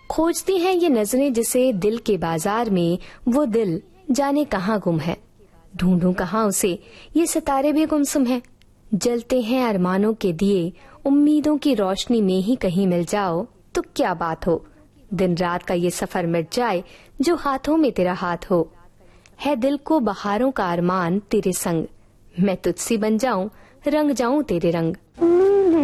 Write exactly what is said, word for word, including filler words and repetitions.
खोजती हैं ये नजरें जिसे दिल के बाजार में, वो दिल जाने कहाँ गुम है। ढूंढूं कहाँ उसे, ये सितारे भी गुमसुम है। जलते हैं अरमानों के दिए, उम्मीदों की रोशनी में ही कहीं मिल जाओ तो क्या बात हो। दिन रात का ये सफर मिट जाए जो हाथों में तेरा हाथ हो। है दिल को बहारों का अरमान तेरे संग, मैं तुझसी बन जाऊं, रंग जाऊं तेरे रंग।